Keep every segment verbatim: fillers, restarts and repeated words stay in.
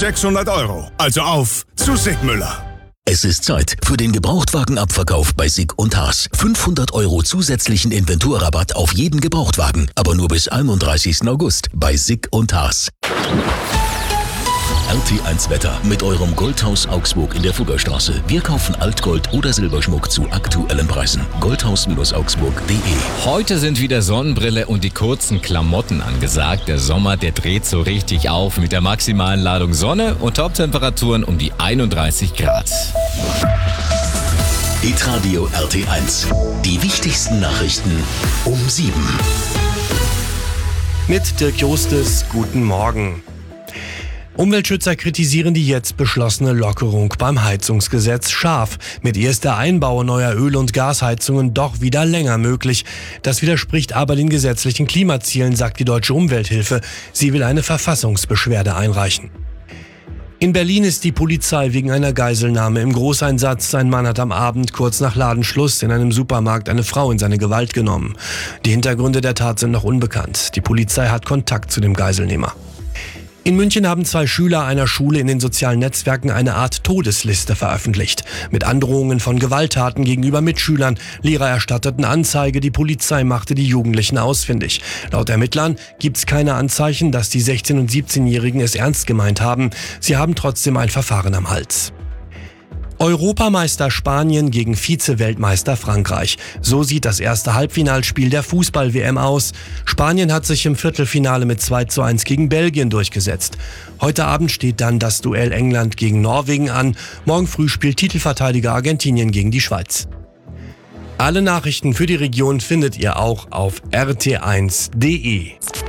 sechshundert Euro. Also auf zu Sigmüller. Es ist Zeit für den Gebrauchtwagenabverkauf bei Sig und Haas. fünfhundert Euro zusätzlichen Inventurrabatt auf jeden Gebrauchtwagen, aber nur bis einunddreißigsten August bei Sig und Haas. R T eins Wetter mit eurem Goldhaus Augsburg in der Fuggerstraße. Wir kaufen Altgold oder Silberschmuck zu aktuellen Preisen. goldhaus Augsburg punkt de. Heute sind wieder Sonnenbrille und die kurzen Klamotten angesagt. Der Sommer, der dreht so richtig auf mit der maximalen Ladung Sonne und Toptemperaturen um die einunddreißig Grad. Hitradio R T eins. Die wichtigsten Nachrichten um sieben. Mit Dirk Jostes, guten Morgen. Umweltschützer kritisieren die jetzt beschlossene Lockerung beim Heizungsgesetz scharf. Mit ihr ist der Einbau neuer Öl- und Gasheizungen doch wieder länger möglich. Das widerspricht aber den gesetzlichen Klimazielen, sagt die Deutsche Umwelthilfe. Sie will eine Verfassungsbeschwerde einreichen. In Berlin ist die Polizei wegen einer Geiselnahme im Großeinsatz. Ein Mann hat am Abend kurz nach Ladenschluss in einem Supermarkt eine Frau in seine Gewalt genommen. Die Hintergründe der Tat sind noch unbekannt. Die Polizei hat Kontakt zu dem Geiselnehmer. In München haben zwei Schüler einer Schule in den sozialen Netzwerken eine Art Todesliste veröffentlicht. Mit Androhungen von Gewalttaten gegenüber Mitschülern. Lehrer erstatteten Anzeige, die Polizei machte die Jugendlichen ausfindig. Laut Ermittlern gibt es keine Anzeichen, dass die sechzehn- und siebzehnjährigen es ernst gemeint haben. Sie haben trotzdem ein Verfahren am Hals. Europameister Spanien gegen Vize-Weltmeister Frankreich. So sieht das erste Halbfinalspiel der Fußball-W M aus. Spanien hat sich im Viertelfinale mit zwei zu eins gegen Belgien durchgesetzt. Heute Abend steht dann das Duell England gegen Norwegen an. Morgen früh spielt Titelverteidiger Argentinien gegen die Schweiz. Alle Nachrichten für die Region findet ihr auch auf r t eins punkt de.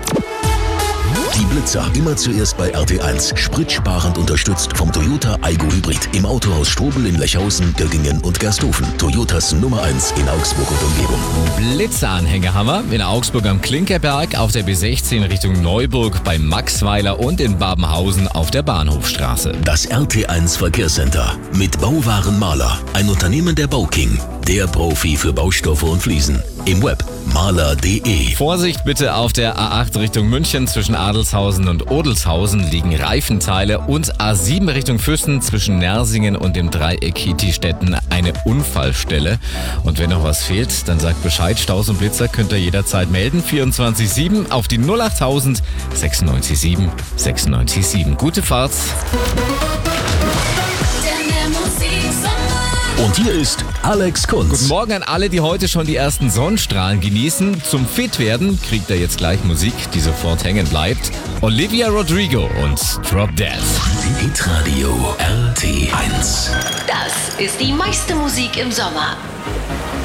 Die Blitzer immer zuerst bei R T eins. Spritsparend unterstützt vom Toyota Aygo Hybrid. Im Autohaus Strobel in Lechhausen, Göggingen und Gersthofen. Toyotas Nummer eins in Augsburg und Umgebung. Blitzeranhänger haben wir in Augsburg am Klinkerberg, auf der B sechzehn Richtung Neuburg bei Maxweiler und in Babenhausen auf der Bahnhofstraße. Das R T eins Verkehrscenter mit Bauwaren Maler. Ein Unternehmen der Bauking. Der Profi für Baustoffe und Fliesen. Im Web maler punkt de. Vorsicht bitte auf der A acht Richtung München zwischen Adelshausen und Odelshausen liegen Reifenteile und A sieben Richtung Füssen zwischen Nersingen und dem Dreieck Hitistetten eine Unfallstelle. Und wenn noch was fehlt, dann sagt Bescheid. Staus und Blitzer könnt ihr jederzeit melden. vierundzwanzig sieben auf die null achttausend sechsundneunzig sieben sechsundneunzig sieben. Gute Fahrt. Und hier ist Alex Kunz. Guten Morgen an alle, die heute schon die ersten Sonnenstrahlen genießen. Zum Fitwerden kriegt er jetzt gleich Musik, die sofort hängen bleibt. Olivia Rodrigo und Drop Dead. Hitradio R T eins. Das ist die meiste Musik im Sommer.